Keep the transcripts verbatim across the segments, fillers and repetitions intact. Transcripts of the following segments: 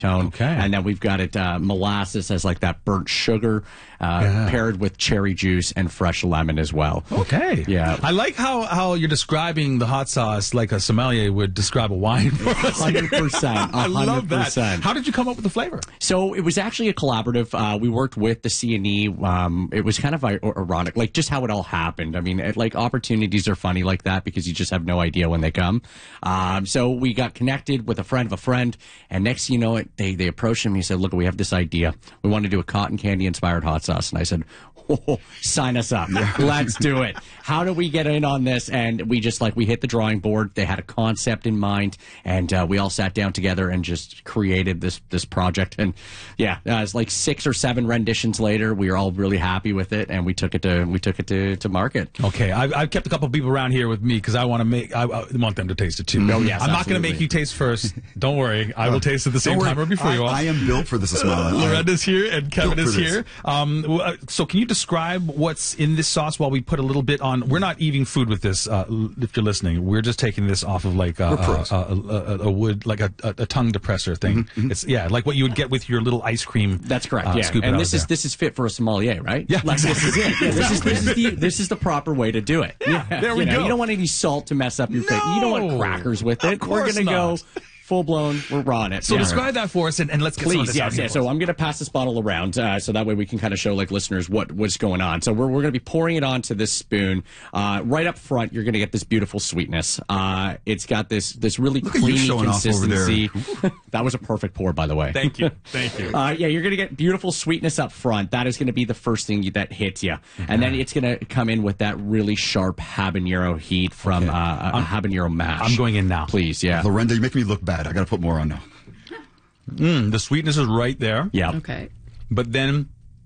tone. Okay. And then we've got it uh, molasses as like that burnt sugar uh, Yeah. paired with cherry juice and fresh lemon as well. Okay. Yeah. I like how, how you're describing the hot sauce like a sommelier would describe a wine for us. one hundred percent. I love that. one hundred percent. How did you come up with the flavor? So it was actually a collaborative. Uh, we worked with the C and E. Um, it was kind of ir- ironic, like just how it all happened. I mean, it, like opportunities are funny like that because you just have no idea when they come. Um, so we got connected with a friend of a friend, and next thing you know, it, they they approached him. He said, "Look, we have this idea. We want to do a cotton candy inspired hot sauce." And I said, oh, sign us up. Let's do it. How do we get in on this? And we just like, we hit the drawing board. They had a concept in mind, and uh, we all sat down together and just created this this project. And yeah, uh, it's like six or seven renditions later, we were all really happy with it, and we took it to we took it to, to market. Okay, I've, I've kept a couple of people around here with me because I want to make. I, I want them to taste it too. Oh, yes, I'm not going to absolutely. make you taste first. Don't worry, I will taste it the same Don't time worry. or before I, you all. I am built for this, Ismail. Lorenda's here and Kevin Built is for this. here. Um, w- uh, so can you describe what's in this sauce while we put a little bit on? We're not eating food with this. Uh, l- if you're listening, we're just taking this off of like a, We're a, pros. a, a, a wood, like a, a, a tongue depressor thing. Mm-hmm, It's yeah, like what you would get with your little ice cream. That's correct. uh, yeah, scoop it and out this of is there. this is fit for a sommelier, right? Yeah, like this is it. Yeah, this is this is the this is the proper way to do it. Yeah, there we you know, go. You don't want any salt to mess up your face. You don't want No, crackers with of it. We're course gonna not. go full blown. We're on it. So Yeah. describe that for us, and, and let's get some of Please, this yes, out here yes. for us. So I'm going to pass this bottle around, uh, so that way we can kind of show like listeners what what's going on. So we're we're going to be pouring it onto this spoon. Uh, right up front, you're going to get this beautiful sweetness. Uh, it's got this this really Look at you creamy showing off over there. consistency. That was a perfect pour, by the way. Thank you, thank you. Uh, yeah, you're going to get beautiful sweetness up front. That is going to be the first thing you, that hits you. And then it's going to come in with that really sharp habanero heat from Okay. uh, a habanero mash. I'm going in now. Please, yeah. Lorenda, you make me look bad. I got to put more on now. Mm, the sweetness is right there. Yeah. Okay. But then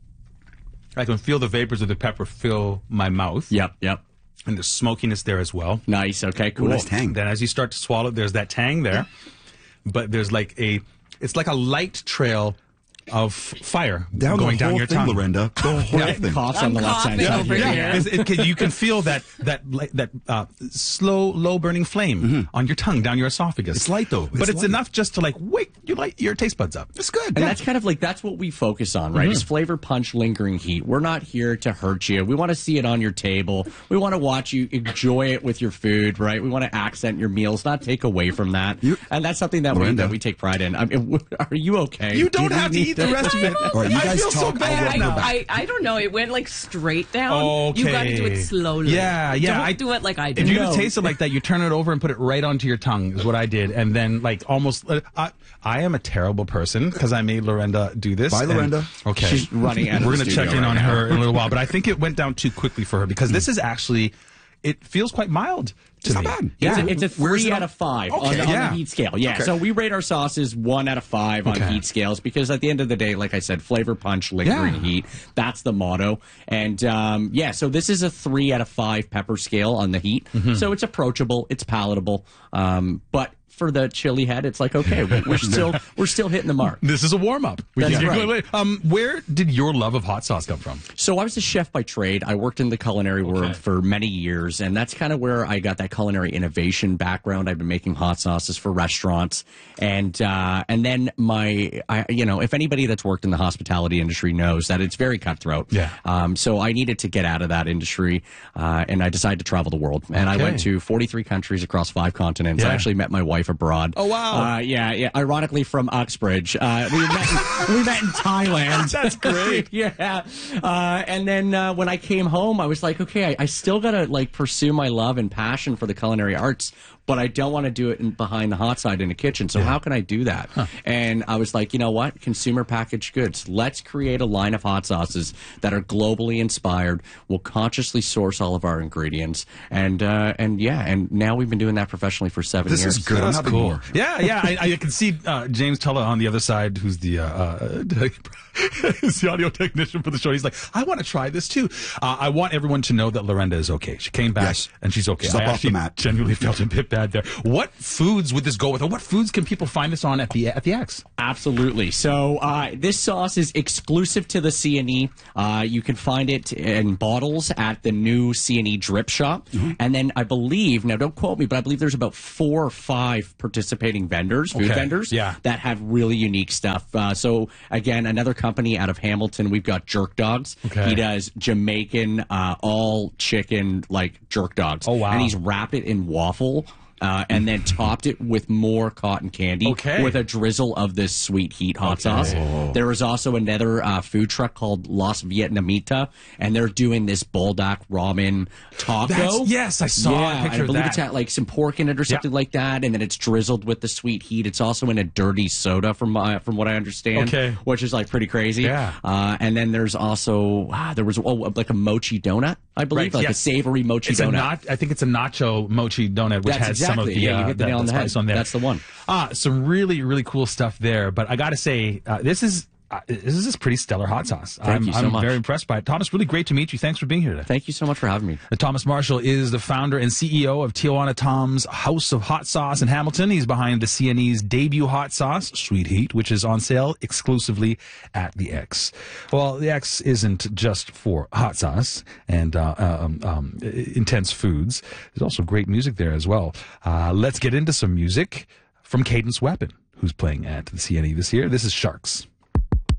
I can feel the vapors of the pepper fill my mouth. Yep, yep. And there's smokiness there as well. Nice, okay, cool. Ooh, nice tang. Then as you start to swallow, there's that tang there. But there's like a, it's like a light trail of fire Down going the whole down your thing, tongue. Lorenda. The whole Yeah, thing. coughs on I'm the left side. coughing over Yeah. here. It's- it, can- you can feel that that li- that uh, slow, low burning flame on your tongue down your esophagus. It's light, though. but It's it's light. enough just to like wake you light your taste buds up. It's good. And yeah. that's kind of like, that's what we focus on, right? Is flavor punch, lingering heat. We're not here to hurt you. We want to see it on your table. We want to watch you enjoy it with your food, right? We want to accent your meals, not take away from that. You- and that's something that we, Miranda. that we take pride in. I mean, are you okay? You don't Do have to need eat the rest of it. All right, you I guys feel so talk. I'll bad walk I, her now. back. I, I don't know. It went like straight down. Okay. You got to do it slowly. Yeah, yeah. Don't I do it like I If did. you're No. gonna taste it like that, you turn it over and put it right onto your tongue. Is what I did, and then like almost. Uh, I, I am a terrible person because I made Lorenda do this. Bye, and- Lorenda. Okay, She's running out of We're the gonna studio check in right on now. her in a little while, but I think it went down too quickly for her because this is actually. It feels quite mild to It's me. not bad. Yeah, It's a, it's a Where's three it out on- of five on, Okay, the, on yeah. the heat scale. Yeah. Okay. So we rate our sauces one out of five on Okay. heat scales because at the end of the day, like I said, flavor punch, lingering Yeah. heat. That's the motto. And um, yeah, so this is a three out of five pepper scale on the heat. Mm-hmm. So it's approachable, it's palatable. Um, but for the chili head, it's like okay, we're, we're still we're still hitting the mark. This is a warm up. That's right. Um, where did your love of hot sauce come from? So I was a chef by trade. I worked in the culinary world for many years, and that's kind of where I got that culinary innovation background. I've been making hot sauces for restaurants, and uh, and then my, I, you know, if anybody that's worked in the hospitality industry knows that it's very cutthroat. Yeah. Um, so I needed to get out of that industry, uh, and I decided to travel the world. And I Okay. went to forty-three countries across five continents. Yeah. I actually met my wife abroad. Oh, wow. Uh, yeah, yeah. Ironically, from Uxbridge, uh, we met. we met in Thailand. That's great. Yeah. Uh, and then uh, when I came home, I was like, okay, I, I still got to like pursue my love and passion for the culinary arts, but I don't want to do it in, behind the hot side in a kitchen. So how can I do that? And I was like, you know what? Consumer packaged goods. Let's create a line of hot sauces that are globally inspired. We'll consciously source all of our ingredients. And, uh, and yeah, and now we've been doing that professionally for seven This years. is good. I'm That's having cool. more. Yeah, yeah. I, I can see uh, James Tulla on the other side, who's the uh, uh, he's the audio technician for the show. He's like, I want to try this too. Uh, I want everyone to know that Lorenda is okay. She came back Yes. and she's okay. She's I up off the actually mat. genuinely felt a bit bad. bad there. What foods would this go with? Or what foods can people find this on at the at the X? Absolutely. So uh, this sauce is exclusive to the C and E. Uh, you can find it in bottles at the new C and E Drip Shop. Mm-hmm. And then I believe, now don't quote me, but I believe there's about four or five participating vendors, food Okay. vendors, Yeah. that have really unique stuff. Uh, so again, another company out of Hamilton, we've got Jerk Dogs. Okay. He does Jamaican, uh, all chicken, like jerk dogs. Oh, wow. And he's wrapped it in waffle. Uh, and then topped it with more cotton candy Okay. with a drizzle of this sweet heat hot sauce. There is also another uh, food truck called Los Vietnamita, and they're doing this buldak ramen taco. That's- yes, I saw a yeah, picture I of believe that. it's got like some pork in it or something Yeah. like that, and then it's drizzled with the sweet heat. It's also in a dirty soda, from uh, from what I understand, Okay. which is like pretty crazy. Yeah. Uh, and then there's also ah, there was oh, like a mochi donut, I believe, Right, like yes. a savory mochi It's a donut. not, I think it's a nacho mochi donut, which That's has some of exactly- the, yeah, you uh, hit the that- nail on the the head. spice on there. That's the one. Ah, some really, really cool stuff there. But I got to say, uh, this is uh, this is this pretty stellar hot sauce. Thank I'm, you so I'm much. very impressed by it. Thomas, really great to meet you. Thanks for being here today. Thank you so much for having me. Uh, Thomas Marshall is the founder and C E O of Tijuana Tom's House of Hot Sauce in Hamilton. He's behind the C and E's debut hot sauce, Sweet Heat, which is on sale exclusively at the X. Well, the X isn't just for hot sauce and uh, um, um, intense foods. There's also great music there as well. Uh, let's get into some music from Cadence Weapon, who's playing at the C and E this year. This is Sharks.